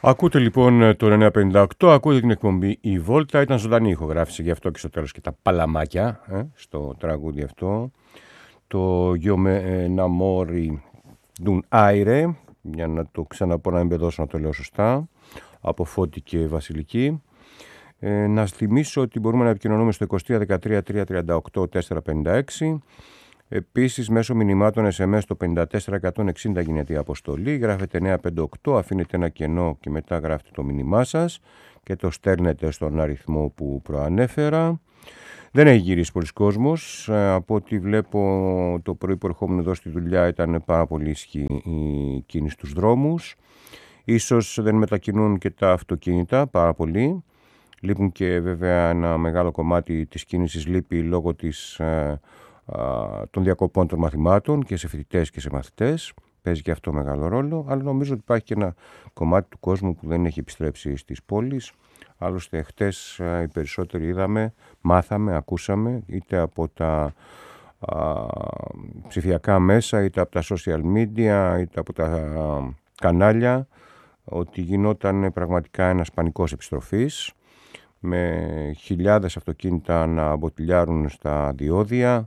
Ακούτε λοιπόν το 958, ακούτε την εκπομπή «Η Βόλτα». Ήταν ζωντανή ηχογράφηση, γι' αυτό και στο τέλος και τα παλαμάκια στο τραγούδι αυτό. Το «Io me innamori d'un aire», για να το ξαναπώ, να μην μπεδώσω να το λέω σωστά, από Φώτη και Βασιλική. Να σας θυμίσω ότι μπορούμε να επικοινωνούμε στο 23 13 338 456. Επίσης, μέσω μηνυμάτων SMS το 54160 γίνεται η αποστολή. Γράφετε 958, αφήνετε ένα κενό και μετά γράφετε το μήνυμά σας και το στέλνετε στον αριθμό που προανέφερα. Δεν έχει γυρίσει πολλοί κόσμος. Από ό,τι βλέπω, το πρωί που ερχόμουν εδώ στη δουλειά ήταν πάρα πολύ ισχυρή η κίνηση στους δρόμους. Ίσως δεν μετακινούν και τα αυτοκίνητα πάρα πολύ. Λείπουν και βέβαια ένα μεγάλο κομμάτι της κίνησης λείπει λόγω των διακοπών των μαθημάτων και σε φοιτητές και σε μαθητές. Παίζει και αυτό μεγάλο ρόλο, αλλά νομίζω ότι υπάρχει και ένα κομμάτι του κόσμου που δεν έχει επιστρέψει στις πόλεις. Άλλωστε χτες οι περισσότεροι μάθαμε, ακούσαμε είτε από τα ψηφιακά μέσα, είτε από τα social media, είτε από τα κανάλια, ότι γινόταν πραγματικά ένας πανικός επιστροφής, με χιλιάδες αυτοκίνητα να μποτιλιάρουν στα διόδια.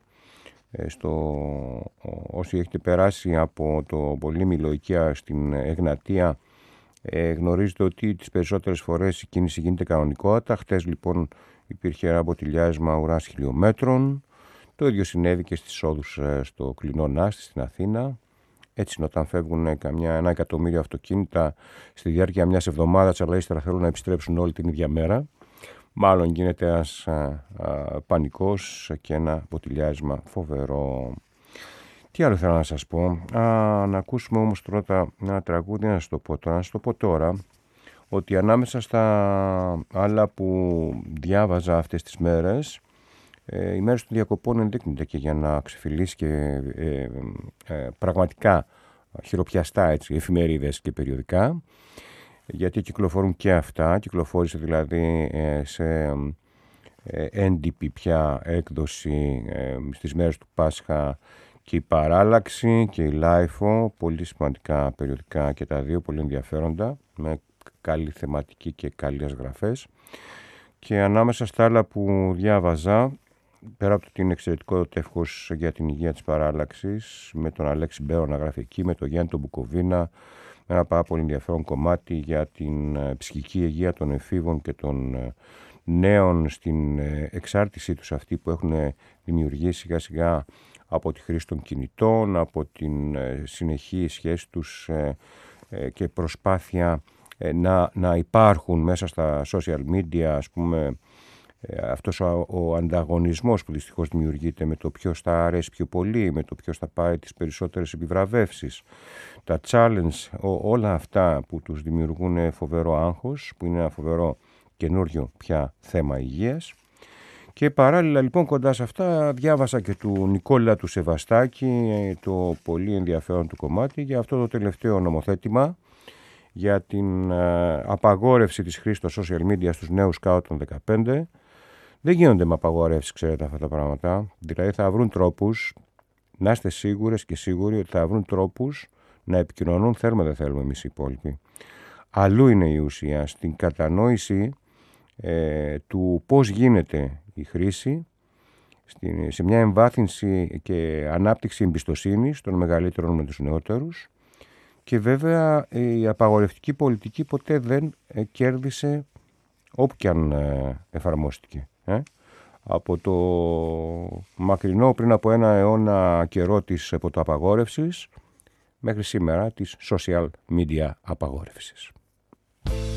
Όσοι έχετε περάσει από το Πολύμη Λοϊκία στην Εγνατία, γνωρίζετε ότι τις περισσότερες φορές η κίνηση γίνεται κανονικότατα. Χτες λοιπόν υπήρχε ένα μποτιλιάρισμα ουράς χιλιόμετρων. Το ίδιο συνέβη και στις εισόδους στο Κλεινό Νάστη στην Αθήνα. Έτσι είναι όταν φεύγουν 1 εκατομμύριο αυτοκίνητα στη διάρκεια μιας εβδομάδας, αλλά ύστερα θέλουν να επιστρέψουν όλη την ίδια μέρα. Μάλλον γίνεται ένας πανικός και ένα μποτιλιάρισμα φοβερό. Τι άλλο θέλω να σας πω. Να ακούσουμε όμως πρώτα ένα τραγούδι, να σας το πω τώρα, ότι ανάμεσα στα άλλα που διάβαζα αυτές τις μέρες, οι μέρες των διακοπών ενδείκνυται και για να ξεφυλίσει και πραγματικά χειροπιαστά εφημερίδες και περιοδικά, γιατί κυκλοφορούν και αυτά. Κυκλοφόρησε δηλαδή σε έντυπη πια έκδοση στις μέρες του Πάσχα και η Παράλλαξη και η Λάιφο, πολύ σημαντικά περιοδικά και τα δύο, πολύ ενδιαφέροντα, με καλή θεματική και καλές γραφές. Και ανάμεσα στα άλλα που διάβαζα, πέρα από το ότι είναι εξαιρετικό τεύχος για την υγεία της Παράλλαξης, με τον Αλέξη Μπέρο να γράφει εκεί, με τον Γιάννη τον Μπουκοβίνα, ένα πάρα πολύ ενδιαφέρον κομμάτι για την ψυχική υγεία των εφήβων και των νέων στην εξάρτησή τους αυτή που έχουν δημιουργήσει σιγά σιγά από τη χρήση των κινητών, από την συνεχή σχέση τους και προσπάθεια να υπάρχουν μέσα στα social media, ας πούμε, αυτός ο ανταγωνισμός που δυστυχώς δημιουργείται με το ποιος θα αρέσει πιο πολύ, με το ποιος θα πάρει τις περισσότερες επιβραβεύσεις, τα challenge, όλα αυτά που τους δημιουργούν φοβερό άγχος, που είναι ένα φοβερό καινούριο πια θέμα υγείας. Και παράλληλα λοιπόν κοντά σε αυτά διάβασα και του Νικόλα του Σεβαστάκη το πολύ ενδιαφέρον του κομμάτι για αυτό το τελευταίο νομοθέτημα για την απαγόρευση της χρήσης των social media στους νέους κάτω των 15. Δεν γίνονται με απαγορεύσεις, ξέρετε, αυτά τα πράγματα. Δηλαδή θα βρουν τρόπους, να είστε σίγουρες και σίγουροι ότι θα βρουν τρόπους να επικοινωνούν, θέλουμε δεν θέλουμε εμείς οι υπόλοιποι. Αλλού είναι η ουσία, στην κατανόηση του πώς γίνεται η χρήση, σε μια εμβάθυνση και ανάπτυξη εμπιστοσύνης των μεγαλύτερων με τους νεότερους. Και βέβαια η απαγορευτική πολιτική ποτέ δεν κέρδισε όπου και αν εφαρμόστηκε. Από το μακρινό πριν από 1 αιώνα καιρό της ποτοαπαγόρευσης μέχρι σήμερα της social media απαγόρευσης.